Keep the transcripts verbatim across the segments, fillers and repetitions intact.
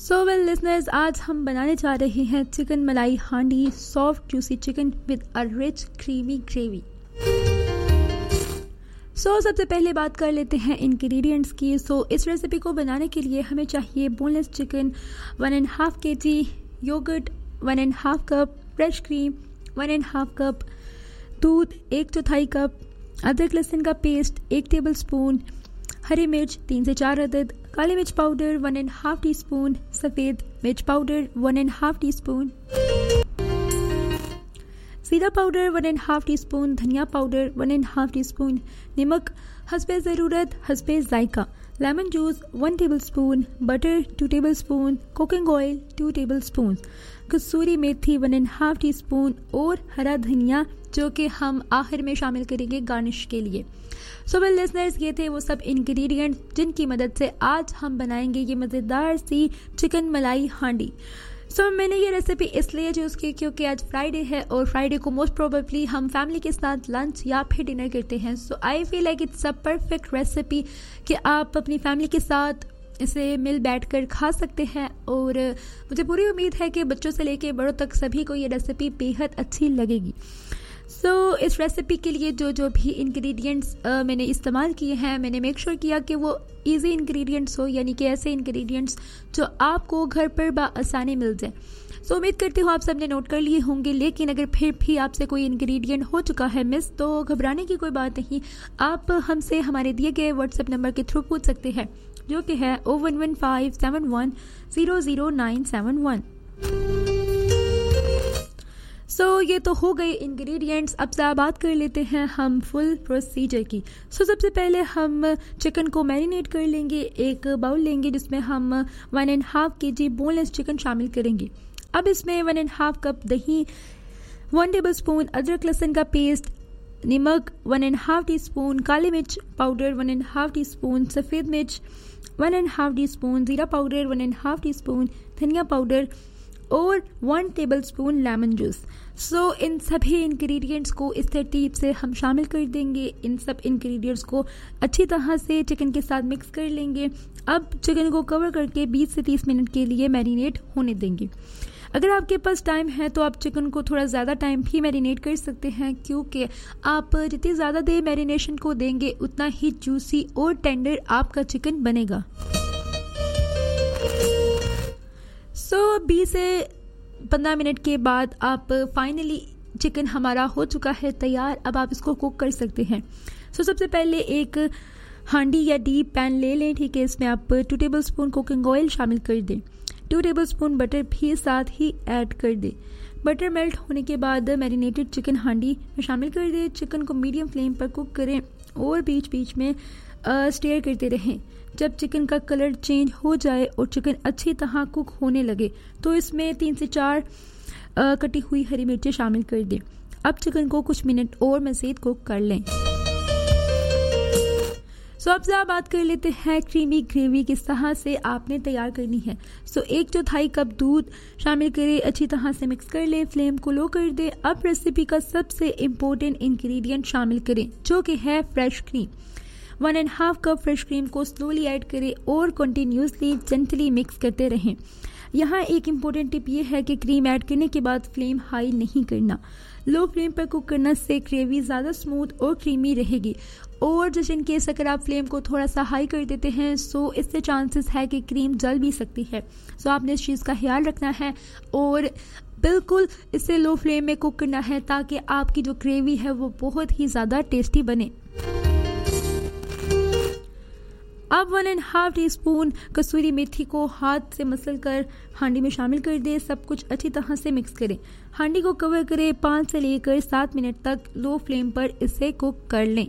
So well listeners, आज हम बनाने जा रहे हैं चिकन मलाई हांडी, soft juicy chicken with a rich creamy gravy. So so, सबसे पहले बात कर लेते हैं इंग्रेडिएंट्स की। सो so, इस रेसिपी को बनाने के लिए हमें चाहिए boneless chicken one and half के जी, yogurt one and half cup, fresh cream one and half cup, दूध एक चौथाई कप, अदरक लहसुन का पेस्ट एक टेबल स्पून, हरी मिर्च तीन से चार अदद, काली मिर्च powder one and half tea spoon, सफ़ेद मिर्च powder one and half tea spoon, जीरा powder one and half tea spoon, धनिया powder one and half tea spoon, नमक हस्बे ज़रूरत हस्बे जायका, lemon juice one table spoon, butter to table spoon, cooking oil to table spoon, kasuri methi one and half tea spoon और हरा धनिया जो कि हम आखिर में शामिल करेंगे गार्निश के लिए। सो वेल लिसनर्स, ये थे वो सब इंग्रेडिएंट जिनकी मदद से आज हम बनाएंगे ये मज़ेदार सी चिकन मलाई हांडी। सो so, मैंने ये रेसिपी इसलिए चूज़ की क्योंकि आज फ्राइडे है और फ्राइडे को मोस्ट प्रोबेबली हम फैमिली के साथ लंच या फिर डिनर करते हैं। सो I feel like it's a perfect recipe कि आप अपनी फैमिली के साथ इसे मिल बैठकर खा सकते हैं और मुझे पूरी उम्मीद है कि बच्चों से लेके बड़ों तक सभी को ये रेसिपी बेहद अच्छी लगेगी। सो so, इस रेसिपी के लिए जो जो भी इंग्रेडिएंट्स मैंने इस्तेमाल किए हैं, मैंने मेक श्योर किया कि वो इजी इंग्रेडिएंट्स हो, यानी कि ऐसे इंग्रेडिएंट्स जो आपको घर पर बआसानी मिल जाए। सो so, उम्मीद करती हूँ आप सबने नोट कर लिए होंगे, लेकिन अगर फिर भी आपसे कोई इंग्रेडिएंट हो चुका है मिस तो घबराने की कोई बात नहीं। आप हमसे हमारे दिए गए व्हाट्सएप नंबर के थ्रू पूछ सकते हैं जो कि है ओ one one five seven one zero zero nine seven one. सो so, ये तो हो गए इंग्रेडिएंट्स। अब से बात कर लेते हैं हम फुल प्रोसीजर की। सो so, सबसे पहले हम चिकन को मैरिनेट कर लेंगे। एक बाउल लेंगे जिसमें हम वन एंड हाफ के जी बोनलेस चिकन शामिल करेंगे। अब इसमें वन एंड हाफ कप दही, वन टेबल स्पून अदरक लहसुन का पेस्ट, नमक one and half tea spoon, काली मिर्च powder one and half tea spoon, सफ़ेद मिर्च one and half tea spoon, जीरा powder one and half tea spoon, धनिया पाउडर और one table spoon lemon juice. सो so, इन सभी इंग्रेडिएंट्स को इस तरतीब से हम शामिल कर देंगे। इन सब इंग्रेडिएंट्स को अच्छी तरह से चिकन के साथ मिक्स कर लेंगे। अब चिकन को कवर करके बीस से तीस मिनट के लिए मैरिनेट होने देंगे। अगर आपके पास टाइम है तो आप चिकन को थोड़ा ज़्यादा टाइम भी मैरिनेट कर सकते हैं, क्योंकि आप जितनी ज़्यादा देर मैरिनेशन को देंगे उतना ही जूसी और टेंडर आपका चिकन बनेगा। सो so, बीस से पंद्रह मिनट के बाद आप फाइनली चिकन हमारा हो चुका है तैयार। अब आप इसको कुक कर सकते हैं। सो so, सबसे पहले एक हांडी या डीप पैन ले लें, ठीक है। इसमें आप to table spoon cooking oil शामिल कर दें, टू टेबल स्पून बटर भी साथ ही ऐड कर दें। बटर मेल्ट होने के बाद मैरिनेटेड चिकन हांडी में शामिल कर दें। चिकन को मीडियम फ्लेम पर कुक करें और बीच बीच में स्टेयर करते रहें। जब चिकन का कलर चेंज हो जाए और चिकन अच्छी तरह कुक होने लगे तो इसमें तीन से चार आ, कटी हुई हरी मिर्चें शामिल कर दें। अब चिकन को कुछ मिनट और मज़ीद कुक कर लें। सो अब से बात कर लेते हैं क्रीमी ग्रेवी किस तरह से आपने तैयार करनी है। सो एक चौथाई कप दूध शामिल करें, अच्छी तरह से मिक्स कर लें, फ्लेम को लो कर दें। अब रेसिपी का सबसे इम्पोर्टेंट इंग्रेडिएंट शामिल करें जो कि है fresh cream. One and half cup fresh cream को स्लोली ऐड करें और कंटिन्यूसली जेंटली मिक्स करते रहें। यहाँ एक इम्पोर्टेंट टिप ये है कि क्रीम ऐड करने के बाद फ्लेम हाई नहीं करना। लो फ्लेम पर कुक करने से ग्रेवी ज़्यादा स्मूथ और क्रीमी रहेगी। और जस्ट इन केस अगर आप फ्लेम को थोड़ा सा हाई कर देते हैं सो इससे चांसेस है कि क्रीम जल भी सकती है। सो आपने इस चीज़ का ख्याल रखना है और बिल्कुल इसे लो फ्लेम में कुक करना है ताकि आपकी जो ग्रेवी है वो बहुत ही ज़्यादा टेस्टी बने। अब one and half tea spoon कसूरी मेथी को हाथ से मसल कर हांडी में शामिल कर दें। सब कुछ अच्छी तरह से मिक्स करें। हांडी को कवर करें, पाँच से लेकर सात मिनट तक लो फ्लेम पर इसे कुक कर लें।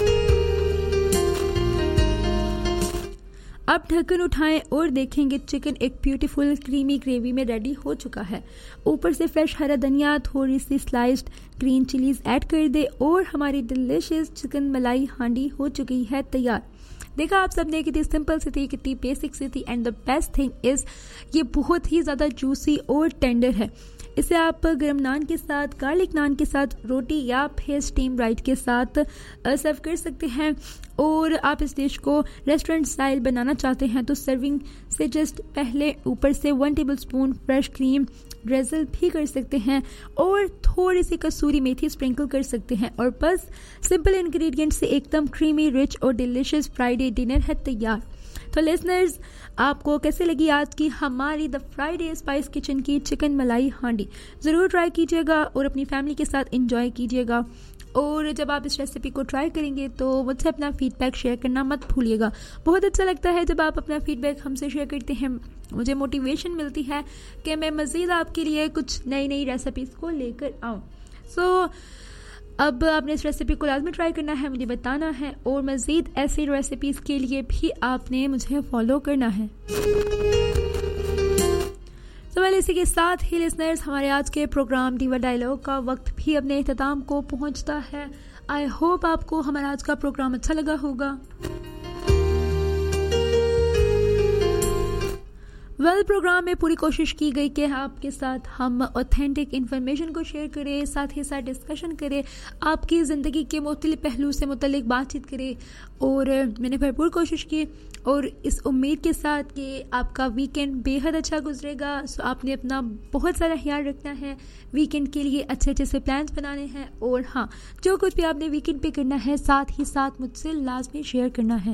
अब ढक्कन उठाएं और देखेंगे चिकन एक ब्यूटीफुल क्रीमी ग्रेवी में रेडी हो चुका है। ऊपर से फ्रेश हरा धनिया, थोड़ी सी स्लाइस्ड ग्रीन चिलीज ऐड कर दे और हमारी डिलिशियस चिकन मलाई हांडी हो चुकी है तैयार। देखा आप सबने, कितनी सिंपल सी थी, कितनी बेसिक सी थी and the best thing is ये बहुत ही ज़्यादा जूसी और टेंडर है। इसे आप गर्म नान के साथ, गार्लिक नान के साथ, रोटी या फिर स्टीम राइस के साथ सर्व कर सकते हैं। और आप इस डिश को रेस्टोरेंट स्टाइल बनाना चाहते हैं तो सर्विंग से जस्ट पहले ऊपर से one table spoon fresh cream ड्रेजल भी कर सकते हैं और थोड़ी सी कसूरी मेथी स्प्रिंकल कर सकते हैं और बस सिंपल इंग्रेडिएंट से एकदम क्रीमी, रिच और डिलिशियस फ्राइडे डिनर है तैयार। तो लिसनर्स, आपको कैसे लगी आज की हमारी द फ्राइडे स्पाइस किचन की चिकन मलाई हांडी? ज़रूर ट्राई कीजिएगा और अपनी फैमिली के साथ एंजॉय कीजिएगा। और जब आप इस रेसिपी को ट्राई करेंगे तो मुझसे अपना फीडबैक शेयर करना मत भूलिएगा। बहुत अच्छा लगता है जब आप अपना फीडबैक हमसे शेयर करते हैं, मुझे मोटिवेशन मिलती है कि मैं मज़ीद आपके लिए कुछ नई नई रेसिपीज़ को लेकर आऊँ। सो so, अब आपने इस रेसिपी को लाजमी ट्राई करना है, मुझे बताना है और मज़ीद ऐसी रेसिपीज़ के लिए भी आपने मुझे फॉलो करना है। तो वेल, इसी के साथ ही लिसनर्स, हमारे आज के प्रोग्राम दीवा डायलॉग का वक्त भी अपने इख्तिताम को पहुंचता है। आई होप आपको हमारा आज का प्रोग्राम अच्छा लगा होगा। वेल well, प्रोग्राम में पूरी कोशिश की गई कि आपके साथ हम ऑथेंटिक इन्फॉर्मेशन को शेयर करें, साथ ही साथ डिस्कशन करें, आपकी ज़िंदगी के मुख्तलिफ पहलू से मुतल्लिक बातचीत करें और मैंने भरपूर कोशिश की और इस उम्मीद के साथ कि आपका वीकेंड बेहद अच्छा गुजरेगा। सो आपने अपना बहुत सारा ख्याल रखना है, वीकेंड के लिए अच्छे अच्छे से प्लान्स बनाने हैं और हाँ, जो कुछ भी आपने वीकेंड पे करना है साथ ही साथ मुझसे लाजमी शेयर करना है।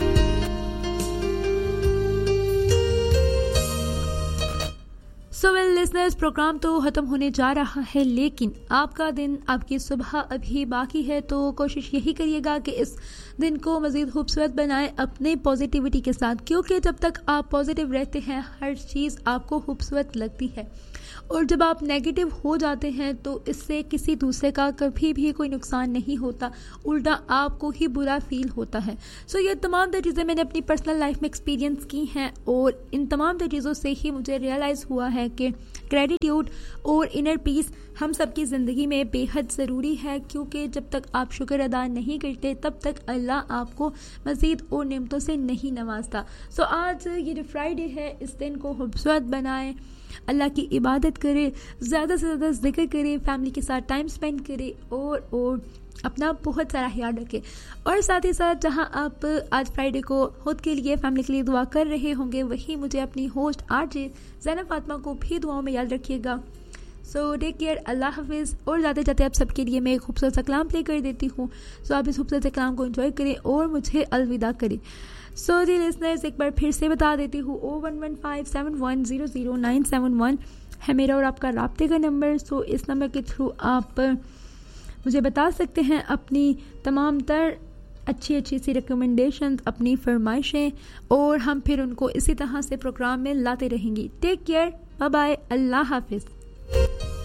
सो वेल लिसनर्स, प्रोग्राम तो ख़त्म होने जा रहा है लेकिन आपका दिन, आपकी सुबह अभी बाकी है, तो कोशिश यही करिएगा कि इस दिन को मज़ीद खूबसूरत बनाएं अपने पॉजिटिविटी के साथ, क्योंकि जब तक आप पॉजिटिव रहते हैं हर चीज़ आपको खूबसूरत लगती है और जब आप नेगेटिव हो जाते हैं तो इससे किसी दूसरे का कभी भी कोई नुकसान नहीं होता, उल्टा आपको ही बुरा फील होता है। सो so, ये तमाम तर चीज़ें मैंने अपनी पर्सनल लाइफ में एक्सपीरियंस की हैं और इन तमाम तर चीज़ों से ही मुझे रियलाइज़ हुआ है कि ग्रेटिट्यूड और इनर पीस हम सबकी ज़िंदगी में बेहद ज़रूरी है, क्योंकि जब तक आप शुक्र अदा नहीं करते तब तक अल्लाह आपको मज़ीद और नेमतों से नहीं नवाजता। सो so, आज ये जो फ्राइडे है इस दिन को खूबसूरत बनाएं, अल्लाह की इबादत करें, ज़्यादा से ज़्यादा जिक्र करें, फैमिली के साथ टाइम स्पेंड करें और और अपना बहुत सारा ख्याल रखें। और साथ ही साथ जहां आप आज फ्राइडे को खुद के लिए, फैमिली के लिए दुआ कर रहे होंगे, वहीं मुझे अपनी होस्ट आरजे ज़ैनब फातिमा को भी दुआओं में याद रखिएगा। सो टेक केयर, अल्लाह हाफिज़। और जाते जाते आप सबके लिए मैं एक खूबसूरत सा कलाम प्ले कर देती हूँ। सो आप इस खूबसूरत से कलाम को एंजॉय करें और मुझे अलविदा करें। सो जी लिसनर्स, एक बार फिर से बता देती हूँ, ओ one one five seven one zero zero nine seven one है मेरा और आपका राब्ते का नंबर। सो इस नंबर के थ्रू आप मुझे बता सकते हैं अपनी तमाम तर अच्छी अच्छी सी रिकमेंडेशन, अपनी फरमाइशें और हम फिर उनको इसी तरह से प्रोग्राम में लाते रहेंगे। टेक केयर, बाय बाय, अल्लाह हाफिज़।